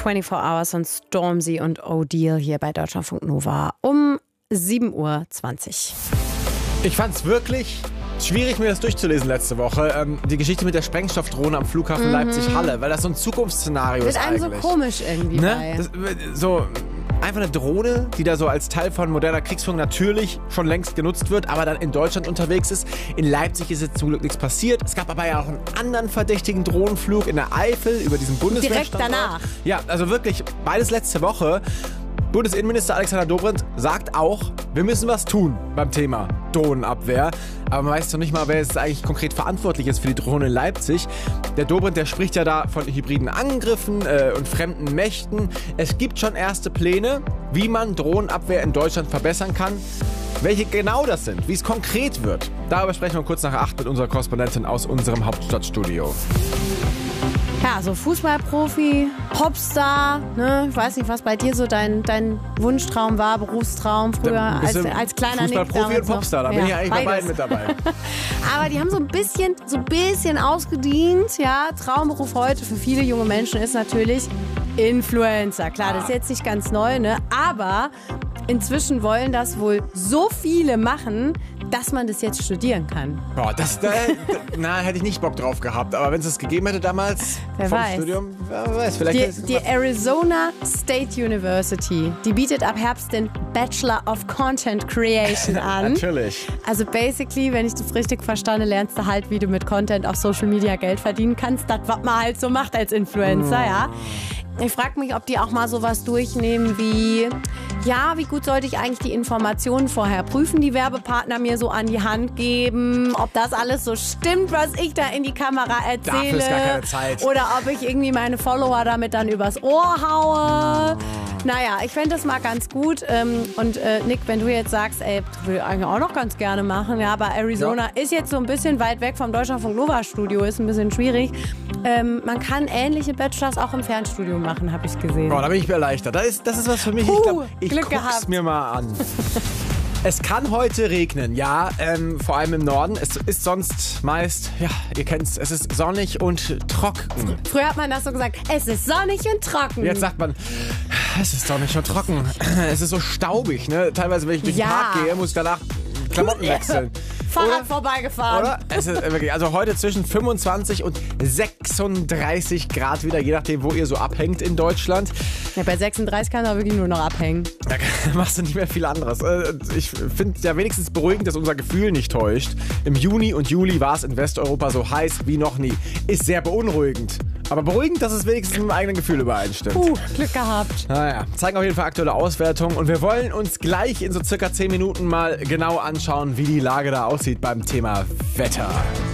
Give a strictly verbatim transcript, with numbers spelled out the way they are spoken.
vierundzwanzig Hours und Stormzy und O'Deal hier bei Deutschlandfunk Nova um sieben Uhr zwanzig. Ich fand's wirklich schwierig, mir das durchzulesen letzte Woche. Ähm, die Geschichte mit der Sprengstoffdrohne am Flughafen mhm. Leipzig-Halle, weil das so ein Zukunftsszenario ist eigentlich. Wird einem so komisch irgendwie ne? bei. Das, so einfach eine Drohne, die da so als Teil von moderner Kriegsführung natürlich schon längst genutzt wird, aber dann in Deutschland unterwegs ist. In Leipzig ist jetzt zum Glück nichts passiert. Es gab aber ja auch einen anderen verdächtigen Drohnenflug in der Eifel über diesen Bundeswehrstandort. Direkt danach. Ja, also wirklich beides letzte Woche. Bundesinnenminister Alexander Dobrindt sagt auch, wir müssen was tun beim Thema Drohnenabwehr. Aber man weiß noch nicht mal, wer jetzt eigentlich konkret verantwortlich ist für die Drohne in Leipzig. Der Dobrindt, der spricht ja da von hybriden Angriffen äh, und fremden Mächten. Es gibt schon erste Pläne, wie man Drohnenabwehr in Deutschland verbessern kann. Welche genau das sind, wie es konkret wird, darüber sprechen wir kurz nach acht mit unserer Korrespondentin aus unserem Hauptstadtstudio. Ja, so Fußballprofi, Popstar, ne? Ich weiß nicht, was bei dir so dein, dein Wunschtraum war, Berufstraum früher als, als kleiner Nick. Fußballprofi und Popstar, da bin ja, ich eigentlich beides. Bei beiden mit dabei. Aber die haben so ein bisschen, so ein bisschen ausgedient, ja. Traumberuf heute für viele junge Menschen ist natürlich Influencer. Klar, ah. das ist jetzt nicht ganz neu, ne? Aber inzwischen wollen das wohl so viele machen, dass man das jetzt studieren kann. Boah, das, da, na, hätte ich nicht Bock drauf gehabt. Aber wenn es das gegeben hätte damals wer vom weiß. Studium, wer weiß, vielleicht... Die, die Arizona State University, die bietet ab Herbst den Bachelor of Content Creation an. Natürlich. Also basically, wenn ich das richtig verstanden, lernst du halt, wie du mit Content auf Social Media Geld verdienen kannst. Das, was man halt so macht als Influencer, mm. ja. Ich frage mich, ob die auch mal sowas durchnehmen wie, ja, wie gut sollte ich eigentlich die Informationen vorher prüfen, die Werbepartner mir so an die Hand geben, ob das alles so stimmt, was ich da in die Kamera erzähle. Dafür ist gar keine Zeit. Oder ob ich irgendwie meine Follower damit dann übers Ohr haue. Naja, ich fände das mal ganz gut. Und äh, Nick, wenn du jetzt sagst, ey, das will ich eigentlich auch noch ganz gerne machen, ja, aber Arizona ja. ist jetzt so ein bisschen weit weg vom Deutschlandfunk Nova Studio, ist ein bisschen schwierig. Ähm, man kann ähnliche Bachelors auch im Fernstudio machen, habe ich gesehen. Boah, da bin ich mir erleichtert. Das ist, das ist was für mich. Puh, ich glaube, ich Glück guck's gehabt. mir mal an. Es kann heute regnen, ja, ähm, vor allem im Norden. Es ist sonst meist, ja, ihr kennt's, es ist sonnig und trocken. Früher hat man das so gesagt, es ist sonnig und trocken. Jetzt sagt man, es ist sonnig und trocken. Es ist so staubig, ne? Teilweise, wenn ich durch ja. den Park gehe, muss ich danach Klamotten wechseln. Fahrrad oder? vorbeigefahren. Oder? Es ist wirklich, also heute zwischen fünfundzwanzig und sechsunddreißig Grad wieder, je nachdem, wo ihr so abhängt in Deutschland. Ja, bei sechsunddreißig kann er wirklich nur noch abhängen. Da machst du nicht mehr viel anderes. Ich finde ja wenigstens beruhigend, dass unser Gefühl nicht täuscht. Im Juni und Juli war es in Westeuropa so heiß wie noch nie. Ist sehr beunruhigend. Aber beruhigend, dass es wenigstens mit dem eigenen Gefühl übereinstimmt. Uh, Glück gehabt. Naja, zeigen auf jeden Fall aktuelle Auswertungen. Und wir wollen uns gleich in so circa zehn Minuten mal genau anschauen, wie die Lage da aussieht beim Thema Wetter.